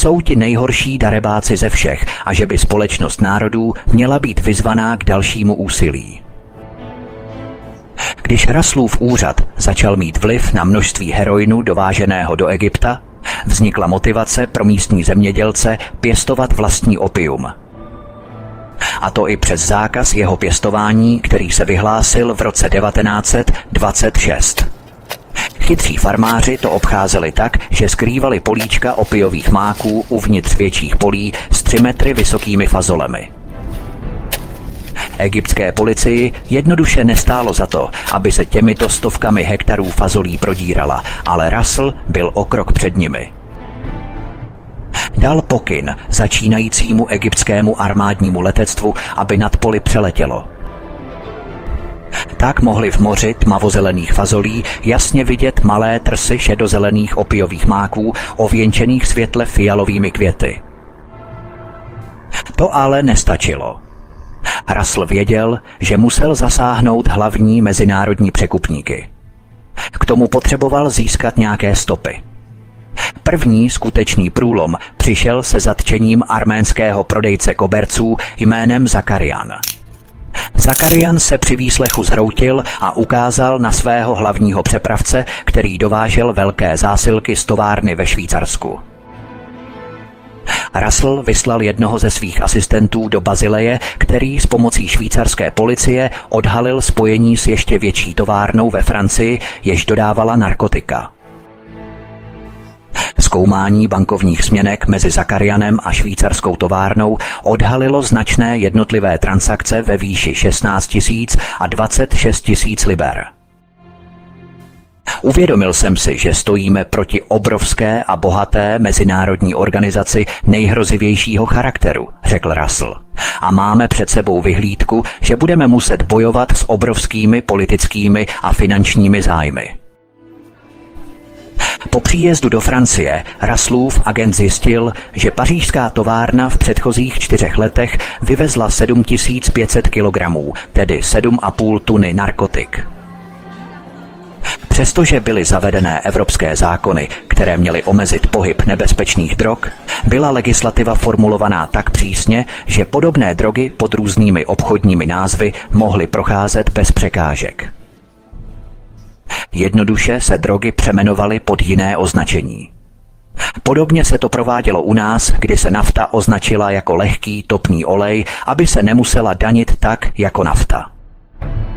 jsou ti nejhorší darebáci ze všech a že by společnost národů měla být vyzvaná k dalšímu úsilí. Když Russellův úřad začal mít vliv na množství heroinu dováženého do Egypta, vznikla motivace pro místní zemědělce pěstovat vlastní opium. A to i přes zákaz jeho pěstování, který se vyhlásil v roce 1926. Chytří farmáři to obcházeli tak, že skrývali políčka opiových máků uvnitř větších polí s 3 metry vysokými fazolemi. Egyptské policii jednoduše nestálo za to, aby se těmito stovkami hektarů fazolí prodírala, ale Russell byl o krok před nimi. Dal pokyn začínajícímu egyptskému armádnímu letectvu, aby nad poli přeletělo. Tak mohli v moři tmavozelených fazolí jasně vidět malé trsy šedozelených opiových máků ověnčených světle fialovými květy. To ale nestačilo. Russell věděl, že musel zasáhnout hlavní mezinárodní překupníky. K tomu potřeboval získat nějaké stopy. První skutečný průlom přišel se zatčením arménského prodejce koberců jménem Zakarian. Zakarian se při výslechu zhroutil a ukázal na svého hlavního přepravce, který dovážel velké zásilky z továrny ve Švýcarsku. Russell vyslal jednoho ze svých asistentů do Bazileje, který s pomocí švýcarské policie odhalil spojení s ještě větší továrnou ve Francii, jež dodávala narkotika. Zkoumání bankovních směnek mezi Zakarianem a švýcarskou továrnou odhalilo značné jednotlivé transakce ve výši 16 000 a 26 000 liber. Uvědomil jsem si, že stojíme proti obrovské a bohaté mezinárodní organizaci nejhrozivějšího charakteru, řekl Russell. A máme před sebou vyhlídku, že budeme muset bojovat s obrovskými politickými a finančními zájmy. Po příjezdu do Francie Russellův agent zjistil, že pařížská továrna v předchozích 4 letech vyvezla 7500 kilogramů, tedy 7,5 tuny narkotik. Přestože byly zavedené evropské zákony, které měly omezit pohyb nebezpečných drog, byla legislativa formulovaná tak přísně, že podobné drogy pod různými obchodními názvy mohly procházet bez překážek. Jednoduše se drogy přeměnovaly pod jiné označení. Podobně se to provádělo u nás, kdy se nafta označila jako lehký topný olej, aby se nemusela danit tak jako nafta.